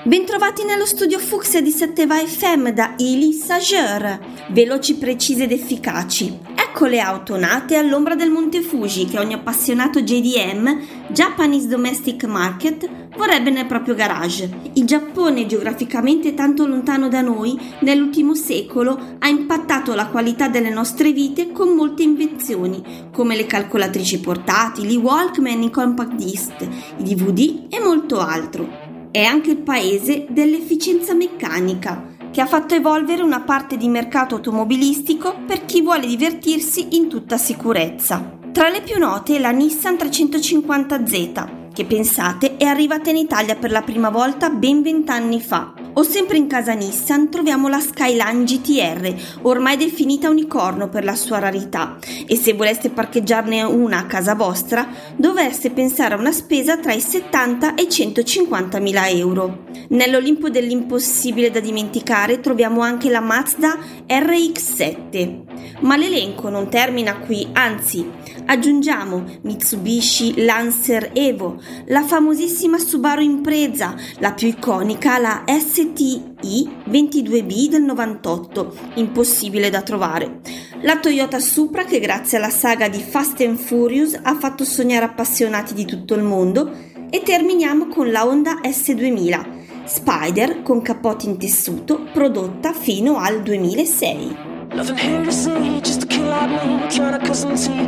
Bentrovati nello studio Fucsia di Setteva FM da Ili Sageur. Veloci, precise ed efficaci. Ecco le auto nate all'ombra del Monte Fuji che ogni appassionato JDM, Japanese Domestic Market, vorrebbe nel proprio garage. Il Giappone, geograficamente tanto lontano da noi, nell'ultimo secolo ha impattato la qualità delle nostre vite con molte invenzioni, come le calcolatrici portatili, i Walkman, i compact disc, i DVD e molto altro. È anche il paese dell'efficienza meccanica, che ha fatto evolvere una parte di mercato automobilistico per chi vuole divertirsi in tutta sicurezza. Tra le più note è la Nissan 350Z, che pensate è arrivata in Italia per la prima volta ben 20 anni fa. O sempre in casa Nissan troviamo la Skyline GTR, ormai definita unicorno per la sua rarità, e se voleste parcheggiarne una a casa vostra dovreste pensare a una spesa tra i 70 e i 150 mila euro. Nell'Olimpo dell'impossibile da dimenticare troviamo anche la Mazda RX-7, ma l'elenco non termina qui, anzi aggiungiamo Mitsubishi Lancer Evo, la famosissima Subaru Impreza, la più iconica la STI 22B del 98, impossibile da trovare, la Toyota Supra che grazie alla saga di Fast and Furious ha fatto sognare appassionati di tutto il mondo, e terminiamo con la Honda S2000 Spider con cappotti in tessuto, prodotta fino al 2006.